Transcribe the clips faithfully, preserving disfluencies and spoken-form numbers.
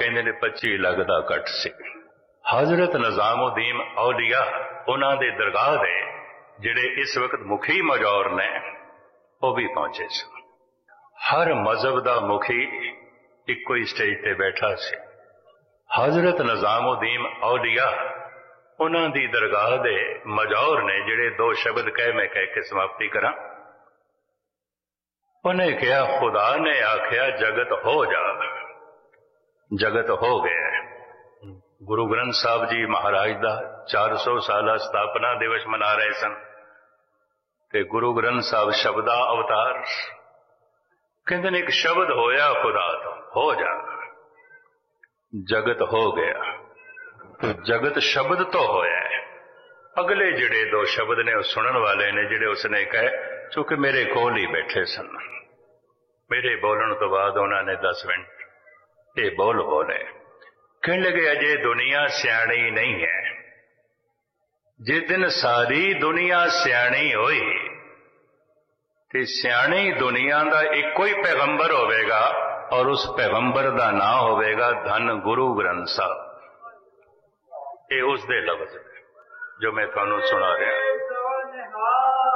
कहंदे ने पच्ची ਲੱਖ ਦਾ ਘਟ ਸੀ। हजरत निजामुद्दीन औलिया उन्हां दे दरगाह दे ਜਿਹੜੇ इस वक्त मुखी मजौर ने वो भी पहुंचे सन। हर मजहब का मुखी इको ही स्टेज ते बैठा सी। हजरत निजामुद्दीन औलिया उन्हां दी दरगाह दे मजौर ने ਜਿਹੜੇ दो शब्द कह मैं कह के समाप्ति करा। उन्हें कहा खुदा ने आख्या जगत हो जा, जगत हो गया। गुरु ग्रंथ साहब जी महाराज दा चार सौ साल स्थापना दिवस मना रहे सन ते गुरु ग्रंथ साहब शब्दा अवतार कहते ने एक शब्द होया खुदा तो हो जा, जगत हो गया। तो जगत शब्द तो होया है। अगले जिहड़े दो शब्द ने सुनने वाले ने जिहड़े उसने कहे, चूंकि मेरे कोल ही बैठे सन, मेरे बोलने तो बाद उन्होंने दस मिनट ये बोल बोले। कहने लगे अजे दुनिया सियाणी नहीं है। जिस दिन सारी दुनिया सियाणी होई ते सियाणी दुनिया का एक ही पैगंबर होवेगा और उस पैगंबर का नाम होवेगा धन गुरु ग्रंथ साहब। ये उस दे लफ्ज जो मैं थानू सुना रहा,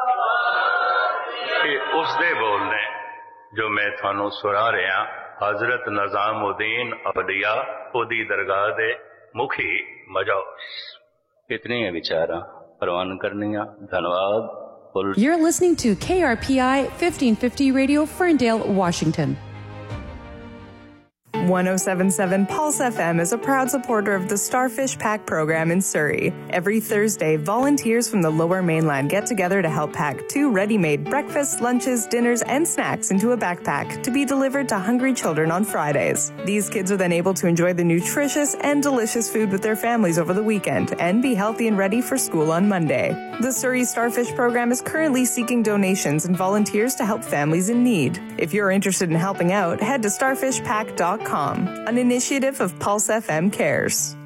ये उस दे बोलने जो मैं थानू सुना रहा। हजरत निजामुद्दीन औलिया ओदी दरगाह दे मुखी मजौर। इतनी है विचारा प्रवान करनिया। धन्यवाद। You're listening to K R P I fifteen fifty Radio, Ferndale, Washington. one oh seven point seven Pulse F M is a proud supporter of the Starfish Pack program in Surrey. Every Thursday, volunteers from the Lower Mainland get together to help pack two ready-made breakfasts, lunches, dinners, and snacks into a backpack to be delivered to hungry children on Fridays. These kids are then able to enjoy the nutritious and delicious food with their families over the weekend and be healthy and ready for school on Monday. The Surrey Starfish program is currently seeking donations and volunteers to help families in need. If you're interested in helping out, head to starfish pack dot com. An initiative of Pulse F M Cares.